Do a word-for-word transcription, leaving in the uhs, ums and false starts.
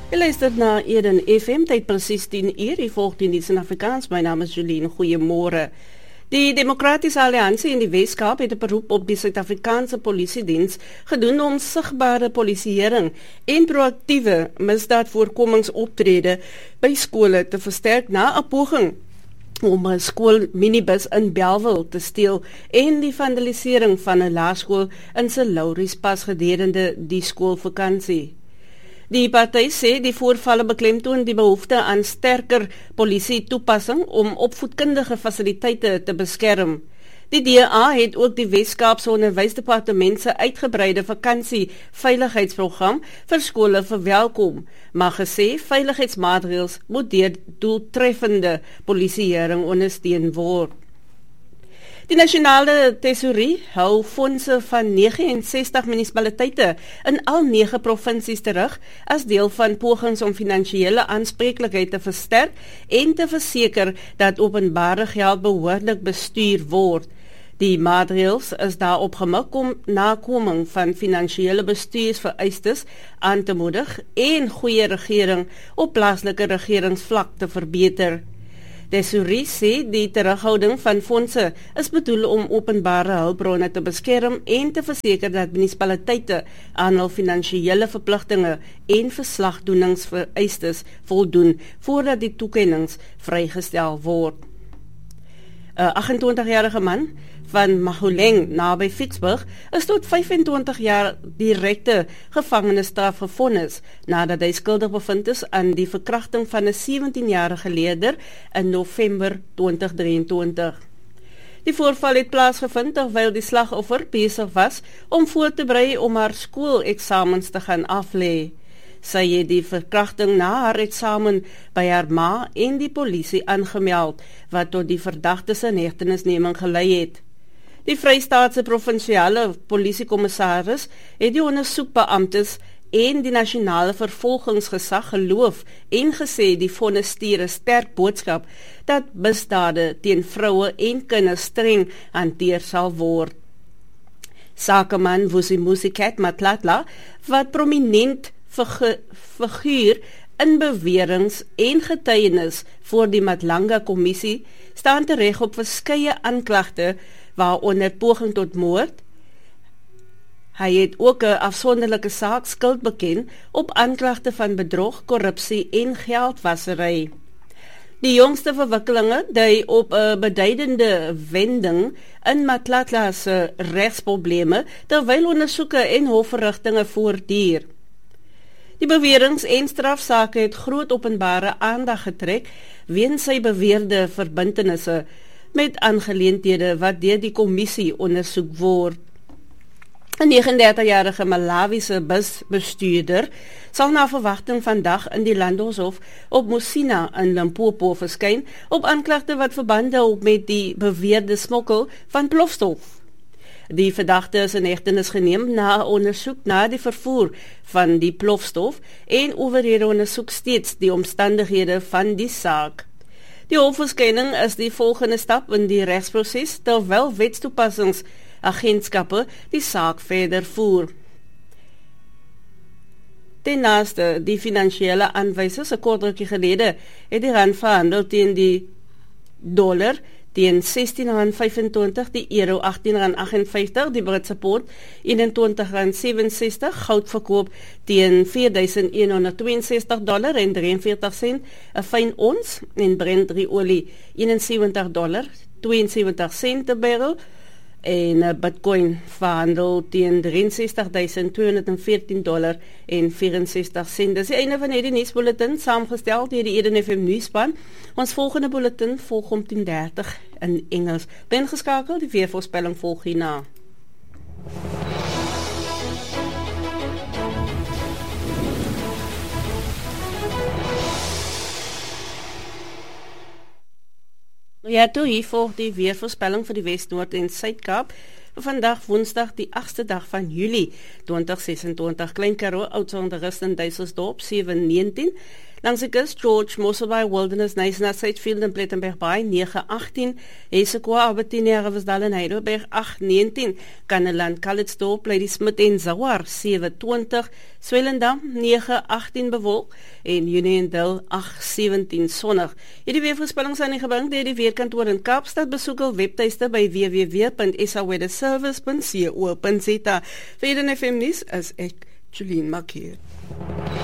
Je luistert naar Eden F M, tyd precies tien uur, die volgt in iets in Afrikaans. My naam is Jolien, goeiemôre. Die Demokratiese Alliansie in die Weskaap het 'n beroep op die Suid-Afrikaanse Polisiediens gedoen om sigbare polisieering en proaktiewe misdaadvoorkomingsoptrede by skole te versterk na 'n poging om 'n skoolminibus in Bellville te steel en die vandalisering van 'n laerskool in St Lauries pas gedurende die skoolvakansie. Die party sê die voorvalle beklemtoon die behoefte aan sterker polisie-toepassing om opvoedkundige fasiliteite te beskerm. Die D A het ook die Wes-Kaapse Onderwysdepartement se uitgebreide vakansie-veiligheidsprogram vir skole verwelkom, maar gesê veiligheidsmaatreëls moet deur doeltreffende polisieering ondersteun word. Die Nasionale Tesourie hou fondse van nege en sestig munisipaliteite in al nege provinsies terug as deel van pogings om finansiële aanspreeklikheid te versterk en te verseker dat openbare geld behoorlik bestuur word. Die maatreëls is daarop gemik om nakoming van finansiële bestuursvereistes aan te moedig en goeie regering op plaaslike regeringsvlak te verbeter. Tesourie sê die terughouding van fondse is bedoel om openbare hulpbronne te beskerm en te verseker dat munisipaliteite aan hul finansiële verpligtinge en verslagdoeningsvereistes voldoen voordat die toekennings vrygestel word. 'n agt-en-twintigjarige man van Mahuleng naby Fietsburg is tot vyf-en-twintig jaar direkte gevangenisstraf gevonnis nadat hy skuldig bevind is aan die verkrachting van 'n sewentienjarige leerder in November twintig drieëntwintig. Die voorval het plaasgevind terwyl die slagoffer besig was om voor te berei om haar skooleksamens te gaan aflê. Sy het die verkrachting na haar eksamen by haar ma en die polisie aangemeld, wat tot die verdagte se hegtenisneming gelei het. Die Vrystaatse provinsiale polisiekommissaris het die ondersoekbeamptes en die nasionale vervolgingsgesag geloof en gesê die vonnis stuur 'n sterk boodskap dat misdade teen vroue en kinders streng hanteer sal word. Sakeman Vusimusikat Matlatla, wat prominent figuur in beweringe en getuienis voor die Matlanga Kommissie, staan tereg op verskeie aanklagte waaronder poging tot moord. Hy het ook 'n afsonderlike saak skuld beken op aanklagte van bedrog, korrupsie en geldwasery. Die jongste verwikkelinge dui op 'n beduidende wending in Matlatla se regsprobleme terwyl ondersoeke en hofverrigtinge voortduur. Die beweringe en strafsake het groot openbare aandag getrek weens sy beweerde verbintenisse met aangeleenthede wat deur die kommissie ondersoek word. 'n negenendertigjarige Malawiese busbestuurder sal na verwagting vandag in die Landhoshof op Musina in Limpopo verskyn op aanklagte wat verbande hou met die beweerde smokkel van plofstof. Die verdagte is in hegtenis geneem na 'n ondersoek na die vervoer van die plofstof en owerhede ondersoek steeds die omstandighede van die saak. Die hofverskyning is die volgende stap in die regsproses terwyl wetstoepassingsagentskappe die saak verder voer. Ten naaste die finansiële aanwysers, 'n kort rukkie gelede het die rand verhandel teen die dollar teen sestien rand vyfentwintig, die euro agttien rand agtenvyftig, die Britse pond eenentwintig rand sewenses-stig, goud verkoop teen vier duisend een honderd tweeënsestig dollar en drieënveertig sent, 'n fyn ons en Brent olie eenensewentig dollar, tweeënsewentig sent per barrel en 'n Bitcoin verhandel teen drieënsestig duisend tweehonderd veertien dollar en vierensestig sent. Dis die einde van hierdie nuusbulletin, saamgestel deur die Eden F M nuusspan. Ons volgende bulletin volg om tien dertig in Engels. Ben geskakel, die weervoorspelling volg hierna. Ja, toe hier volg die weervoorspelling vir die Wes, Noord en Suid-Kaap. Vandag woensdag die agste dag van Julie twintig sesentwintig. Klein Karoo, Oudtshoorn, Rust en Duiselsdorp sewe negentien. Langs die kus, George, Mosselbaai, Wilderness, Nyasa, Southfield en Plettenberg Bay nege agtien, Hesekwa, Albertine, Herwesdal en Heidelberg agt negentien, Kanneland, Calitzdorp, Ladysmith en Zawar sewe twintig, Swellendam nege agtien bewolk en Uniondale agt sewentien sonnig. Hierdie weervoorspellings aan die gebring deur die weerkantoor in Kaapstad. Besoek hul webtuiste by w w w punt s a weather service punt co punt za. Vir die F M nuus is ek Juline Marquez.